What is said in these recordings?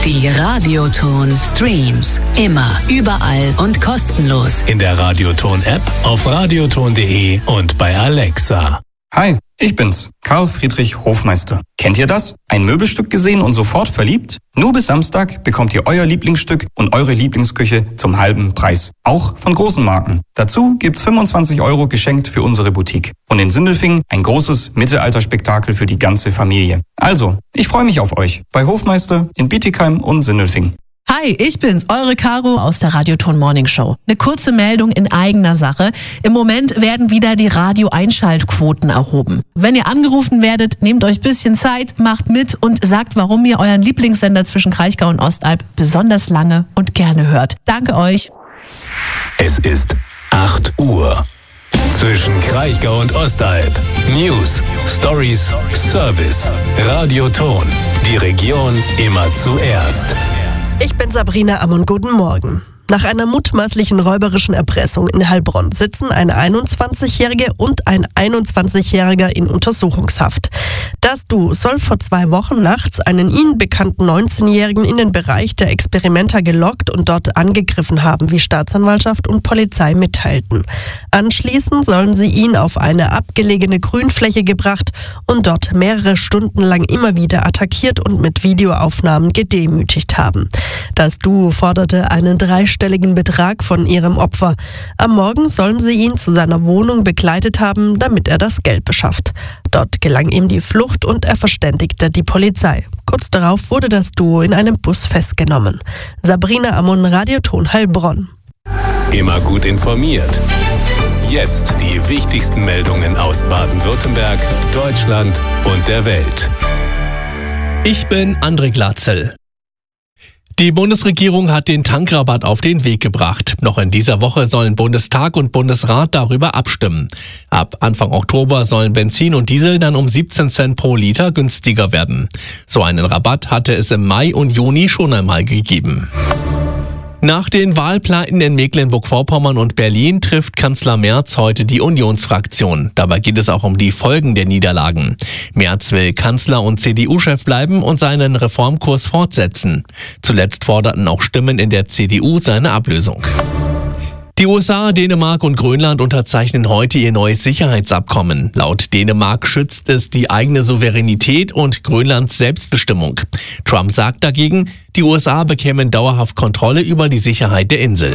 Die Radioton Streams. Immer, überall und kostenlos. In der Radioton-App, auf radioton.de und bei Alexa. Hi, ich bin's, Karl Friedrich Hofmeister. Kennt ihr das? Ein Möbelstück gesehen und sofort verliebt? Nur bis Samstag bekommt ihr euer Lieblingsstück und eure Lieblingsküche zum halben Preis. Auch von großen Marken. Dazu gibt's 25 € geschenkt für unsere Boutique. Und in Sindelfingen ein großes Mittelalterspektakel für die ganze Familie. Also, ich freue mich auf euch bei Hofmeister in Bietigheim und Sindelfingen. Hi, ich bin's, eure Caro aus der Radioton Morning Show. Eine kurze Meldung in eigener Sache. Im Moment werden wieder die Radio-Einschaltquoten erhoben. Wenn ihr angerufen werdet, nehmt euch ein bisschen Zeit, macht mit und sagt, warum ihr euren Lieblingssender zwischen Kraichgau und Ostalb besonders lange und gerne hört. Danke euch. Es ist 8 Uhr. Zwischen Kraichgau und Ostalb. News, Stories, Service. Radioton. Die Region immer zuerst. Ich bin Sabrina Ammon, guten Morgen. Nach einer mutmaßlichen räuberischen Erpressung in Heilbronn sitzen eine 21-Jährige und ein 21-Jähriger in Untersuchungshaft. Das Duo soll vor 2 Wochen nachts einen ihnen bekannten 19-Jährigen in den Bereich der Experimenta gelockt und dort angegriffen haben, wie Staatsanwaltschaft und Polizei mitteilten. Anschließend sollen sie ihn auf eine abgelegene Grünfläche gebracht und dort mehrere Stunden lang immer wieder attackiert und mit Videoaufnahmen gedemütigt haben. Das Duo forderte einen 3-stelligen Betrag von ihrem Opfer. Am Morgen sollen sie ihn zu seiner Wohnung begleitet haben, damit er das Geld beschafft. Dort gelang ihm die Flucht und er verständigte die Polizei. Kurz darauf wurde das Duo in einem Bus festgenommen. Sabrina Ammon, Radioton Heilbronn. Immer gut informiert. Jetzt die wichtigsten Meldungen aus Baden-Württemberg, Deutschland und der Welt. Ich bin André Glatzel. Die Bundesregierung hat den Tankrabatt auf den Weg gebracht. Noch in dieser Woche sollen Bundestag und Bundesrat darüber abstimmen. Ab Anfang Oktober sollen Benzin und Diesel dann um 17 Cent pro Liter günstiger werden. So einen Rabatt hatte es im Mai und Juni schon einmal gegeben. Nach den Wahlpleiten in Mecklenburg-Vorpommern und Berlin trifft Kanzler Merz heute die Unionsfraktion. Dabei geht es auch um die Folgen der Niederlagen. Merz will Kanzler und CDU-Chef bleiben und seinen Reformkurs fortsetzen. Zuletzt forderten auch Stimmen in der CDU seine Ablösung. Die USA, Dänemark und Grönland unterzeichnen heute ihr neues Sicherheitsabkommen. Laut Dänemark schützt es die eigene Souveränität und Grönlands Selbstbestimmung. Trump sagt dagegen, die USA bekämen dauerhaft Kontrolle über die Sicherheit der Insel.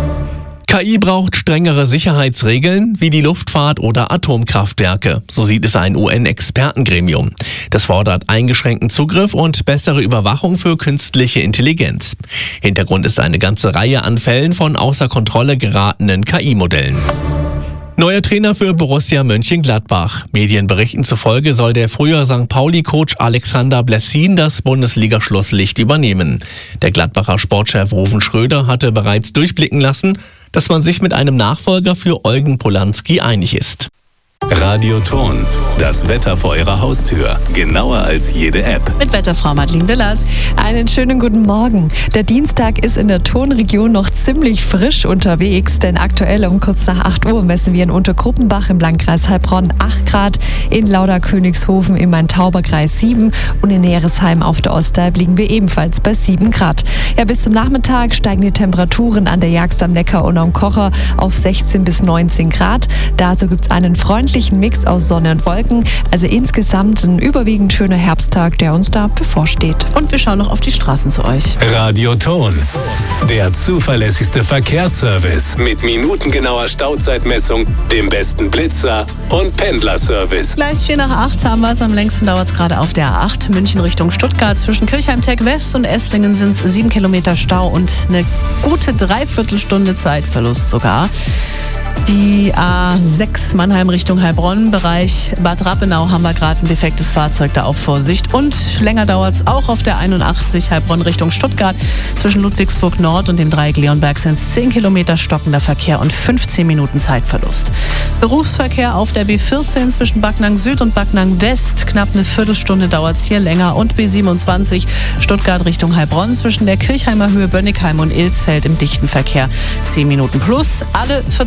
KI braucht strengere Sicherheitsregeln wie die Luftfahrt oder Atomkraftwerke. So sieht es ein UN-Expertengremium. Das fordert eingeschränkten Zugriff und bessere Überwachung für künstliche Intelligenz. Hintergrund ist eine ganze Reihe an Fällen von außer Kontrolle geratenen KI-Modellen. Neuer Trainer für Borussia Mönchengladbach. Medienberichten zufolge soll der frühere St. Pauli-Coach Alexander Blessin das Bundesliga-Schlusslicht übernehmen. Der Gladbacher Sportchef Ruven Schröder hatte bereits durchblicken lassen, dass man sich mit einem Nachfolger für Eugen Polanski einig ist. Radioton, das Wetter vor Ihrer Haustür. Genauer als jede App. Mit Wetterfrau Madeleine Willers. Einen schönen guten Morgen. Der Dienstag ist in der Tonregion noch ziemlich frisch unterwegs, denn aktuell um kurz nach 8 Uhr messen wir in Untergruppenbach im Landkreis Heilbronn 8 Grad, in Lauderkönigshofen im Main-Tauber-Kreis 7 und in Neresheim auf der Ostalb liegen wir ebenfalls bei 7 Grad. Ja, bis zum Nachmittag steigen die Temperaturen an der Jagst am Neckar und am Kocher auf 16 bis 19 Grad. Dazu gibt es einen freundlichen Mix aus Sonne und Wolken, also insgesamt ein überwiegend schöner Herbsttag, der uns da bevorsteht. Und wir schauen noch auf die Straßen zu euch. Radioton, der zuverlässigste Verkehrsservice mit minutengenauer Stauzeitmessung, dem besten Blitzer und Pendlerservice. Gleich 7:45 haben wir es. Am längsten dauert es gerade auf der A8 München Richtung Stuttgart. Zwischen Kirchheim-Tech West und Esslingen sind es 7 Kilometer Stau und eine gute Dreiviertelstunde Zeitverlust sogar. Die A6 Mannheim Richtung Heilbronn, Bereich Bad Rappenau haben wir gerade ein defektes Fahrzeug, da auch Vorsicht. Und länger dauert es auch auf der 81 Heilbronn Richtung Stuttgart. Zwischen Ludwigsburg Nord und dem Dreieck Leonberg sind es 10 Kilometer stockender Verkehr und 15 Minuten Zeitverlust. Berufsverkehr auf der B14 zwischen Backnang Süd und Backnang West. Knapp eine Viertelstunde dauert es hier länger. Und B27 Stuttgart Richtung Heilbronn zwischen der Kirchheimer Höhe, Bönnigheim und Ilsfeld im dichten Verkehr 10 Minuten plus. Alle Verzögerungen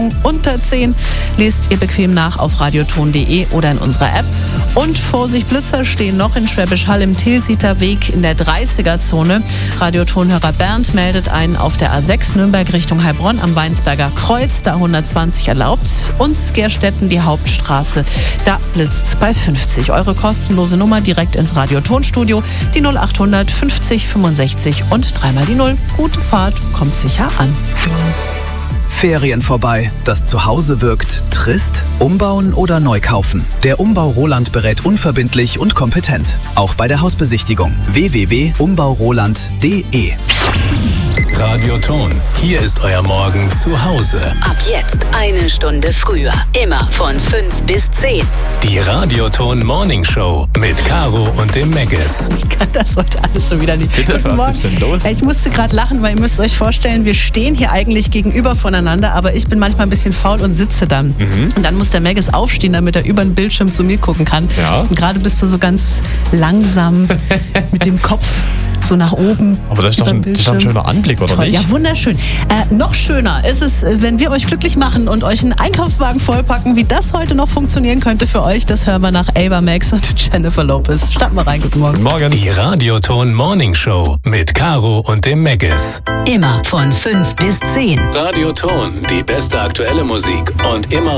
Zeitung unter 10 lest ihr bequem nach auf radioton.de oder in unserer App. Und Vorsicht, Blitzer stehen noch in Schwäbisch Hall im Tilsiter Weg in der 30er-Zone. Radiotonhörer Bernd meldet einen auf der A6 Nürnberg Richtung Heilbronn am Weinsberger Kreuz, da 120 erlaubt. Und Gerstetten die Hauptstraße, da blitzt bei 50. Eure kostenlose Nummer direkt ins Radiotonstudio, die 0800 50 65 und 3 die 0. Gute Fahrt, kommt sicher an. Ferien vorbei. Das Zuhause wirkt trist? Umbauen oder neu kaufen? Der Umbau Roland berät unverbindlich und kompetent. Auch bei der Hausbesichtigung. www.umbauroland.de. Radioton, hier ist euer Morgen zu Hause. Ab jetzt 1 Stunde früher. Immer von 5 bis 10. Die Radioton Morning Show mit Caro und dem Megas. Ich kann das heute alles schon wieder nicht. Bitte, was ist denn los? Ich musste gerade lachen, weil ihr müsst euch vorstellen, wir stehen hier eigentlich gegenüber voneinander, aber ich bin manchmal ein bisschen faul und sitze dann. Und dann muss der Megas aufstehen, damit er über den Bildschirm zu mir gucken kann. Ja. Und gerade bist du so ganz langsam mit dem Kopf so nach oben. Aber das ist doch ein schöner Anblick, oder Toll, nicht? ja, wunderschön. Noch schöner ist es, wenn wir euch glücklich machen und euch einen Einkaufswagen vollpacken. Wie das heute noch funktionieren könnte für euch, das hören wir nach Ava Max und Jennifer Lopez. Starten wir rein, guten Morgen. Guten Morgen. Die Radioton Morning Show mit Caro und dem Megas. Immer von 5 bis 10. Radioton, die beste aktuelle Musik und immer